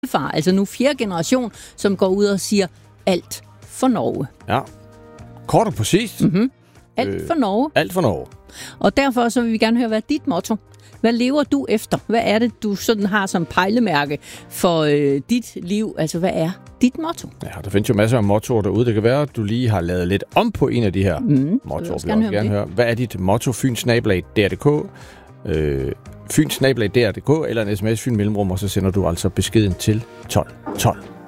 far, altså nu 4. generation, som går ud og siger alt for Norge. Ja. Kort og præcist. Mm-hmm. Alt for Norge. Alt for Norge. Og derfor så vil vi gerne høre, hvad er dit motto? Hvad lever du efter? Hvad er det, du sådan har som pejlemærke for dit liv? Altså, hvad er dit motto? Ja, der findes jo masser af mottoer derude. Det kan være, at du lige har lavet lidt om på en af de her mottoer. Jeg vil gerne høre. Hvad er dit motto? Fyn@dr.dk Fyn@dr.dk eller en sms Fyn mellemrum, og så sender du altså beskeden til 1212.